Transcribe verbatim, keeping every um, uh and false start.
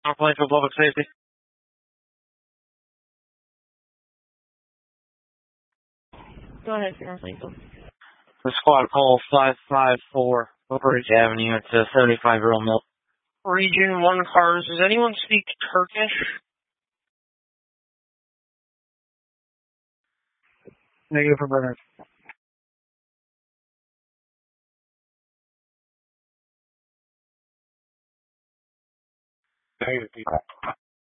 Complaint for public safety. Go ahead, sir. Lethal. The squad call five five four Oak Ridge Avenue. It's a seventy-five-year-old male. Region one cars. Does anyone speak Turkish? Negative for Bernard. Negative.